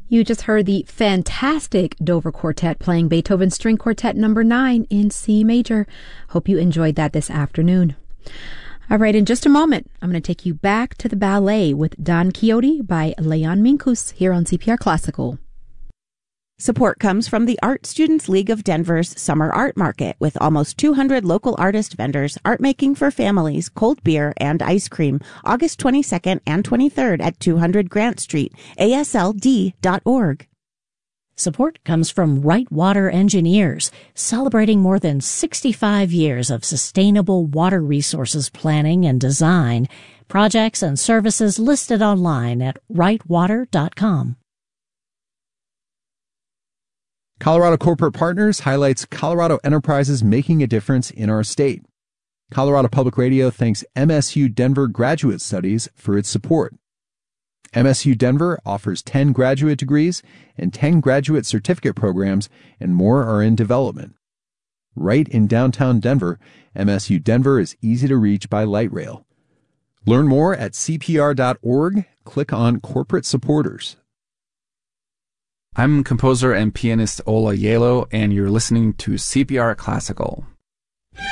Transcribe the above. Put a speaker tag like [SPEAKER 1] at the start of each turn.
[SPEAKER 1] You just heard the fantastic Dover Quartet playing Beethoven's String Quartet number 9 in C major. Hope you enjoyed that this afternoon. All right, in just a moment, I'm going to take you back to the ballet with Don Quixote by Leon Minkus here on CPR Classical.
[SPEAKER 2] Support comes from the Art Students League of Denver's Summer Art Market with almost 200 local artist vendors, art making for families, cold beer, and ice cream, August 22nd and 23rd at 200 Grant Street, ASLD.org.
[SPEAKER 3] Support comes from Right Water Engineers, celebrating more than 65 years of sustainable water resources planning and design. Projects and services listed online at rightwater.com.
[SPEAKER 4] Colorado Corporate Partners highlights Colorado enterprises making a difference in our state. Colorado Public Radio thanks MSU Denver Graduate Studies for its support. MSU Denver offers 10 graduate degrees and 10 graduate certificate programs, and more are in development. Right in downtown Denver, MSU Denver is easy to reach by light rail. Learn more at cpr.org. Click on Corporate Supporters.
[SPEAKER 5] I'm composer and pianist Ola Yelo, and you're listening to CPR Classical.